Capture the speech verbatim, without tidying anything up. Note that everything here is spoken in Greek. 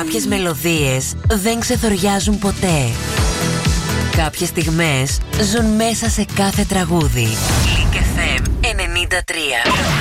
Κάποιες μελωδίες δεν ξεθοριάζουν ποτέ. Κάποιες στιγμές ζουν μέσα σε κάθε τραγούδι. Link εφ εμ ενενήντα τρία.